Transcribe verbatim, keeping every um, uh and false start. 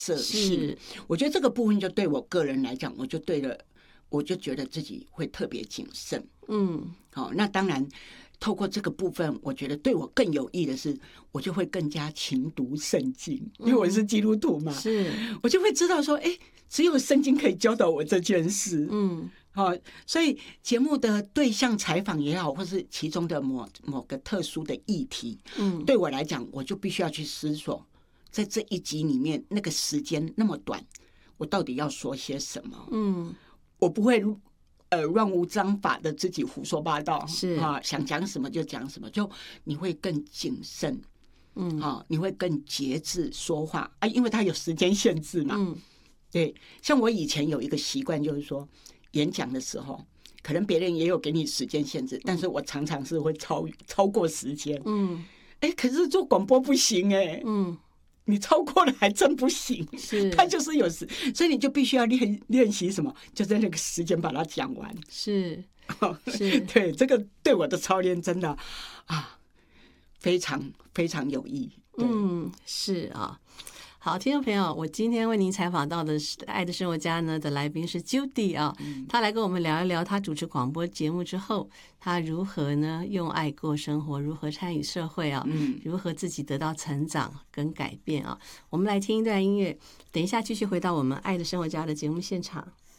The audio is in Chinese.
色性，我觉得这个部分就对我个人来讲，我就对了，我就觉得自己会特别谨慎。嗯，好，那当然透过这个部分，我觉得对我更有益的是，我就会更加勤读圣经，因为我是基督徒嘛，是，我就会知道说，哎，只有圣经可以教导我这件事。嗯，好，所以节目的对象采访也好，或是其中的某某个特殊的议题，嗯，对我来讲，我就必须要去思索，在这一集里面，那个时间那么短，我到底要说些什么？嗯，我不会呃乱无章法的自己胡说八道，是啊，想讲什么就讲什么，就你会更谨慎，嗯，啊，你会更节制说话啊，因为它有时间限制嘛。嗯，对，像我以前有一个习惯，就是说演讲的时候，可能别人也有给你时间限制，但是我常常是会超超过时间。嗯，哎，可是做广播不行哎、欸。嗯。你超过了还真不行，他就是有时，所以你就必须要练练习什么，就在那个时间把它讲完。是，是，对，这个对我的操练真的啊，非常非常有益。 嗯，是啊。好，听众朋友，我今天为您采访到的是《爱的生活家》呢的来宾是 Judy 啊，他来跟我们聊一聊他主持广播节目之后，他如何呢用爱过生活，如何参与社会啊，嗯，如何自己得到成长跟改变啊。我们来听一段音乐，等一下继续回到我们《爱的生活家》的节目现场。